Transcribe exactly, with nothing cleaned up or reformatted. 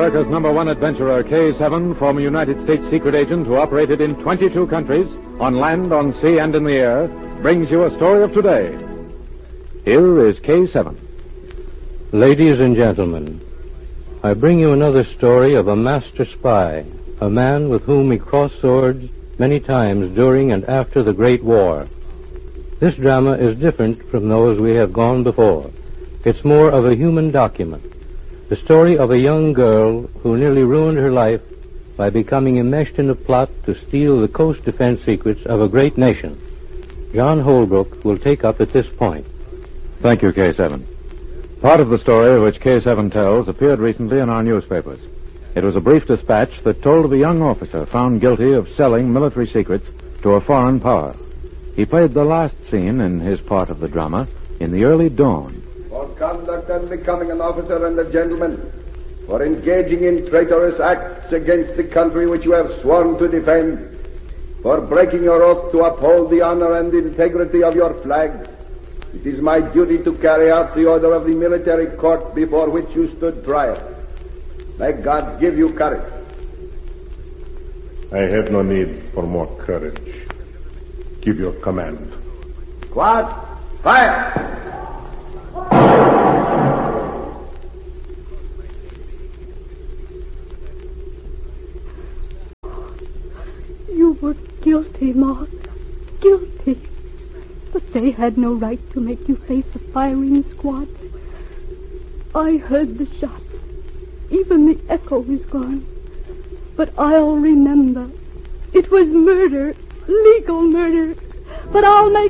America's number one adventurer, K seven, former United States secret agent who operated in twenty-two countries, on land, on sea, and in the air, brings you a story of today. Here is K seven. Ladies and gentlemen, I bring you another story of a master spy, a man with whom we crossed swords many times during and after the Great War. This drama is different from those we have gone before. It's more of a human document. The story of a young girl who nearly ruined her life by becoming enmeshed in a plot to steal the coast defense secrets of a great nation. John Holbrook will take up at this point. Thank you, K seven. Part of the story which K seven tells appeared recently in our newspapers. It was a brief dispatch that told of a young officer found guilty of selling military secrets to a foreign power. He played the last scene in his part of the drama in the early dawn. For conduct and becoming an officer and a gentleman, for engaging in traitorous acts against the country which you have sworn to defend, for breaking your oath to uphold the honor and integrity of your flag, it is my duty to carry out the order of the military court before which you stood trial. May God give you courage. I have no need for more courage. Give your command. Squad, fire! You were guilty, Mark. Guilty. But they had no right to make you face a firing squad. I heard the shots. Even the echo is gone. But I'll remember. It was murder. Legal murder. But I'll make